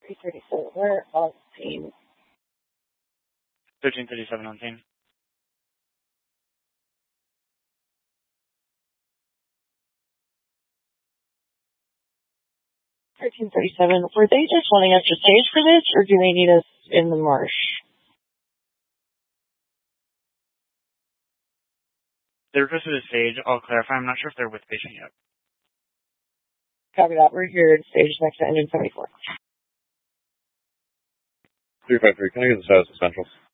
337. We're on scene. 1337 on scene. 1337. Were they just wanting us to stage for this, or do they need us in the marsh? They requested a stage. I'll clarify. I'm not sure if they're with patient yet. Copy that. We're here at stage next to engine 74. 353. Can I get the status of Central?